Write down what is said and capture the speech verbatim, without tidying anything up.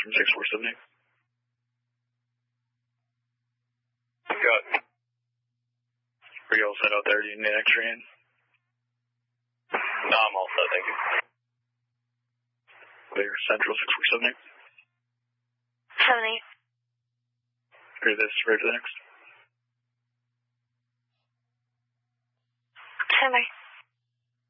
from six four seven eight. Got it. Are you all set out there? Do you need an X-ray in? No, I'm all set, thank you. Clear, Central six four seven eight. seven eight. Clear this, ready for the next. Stand by.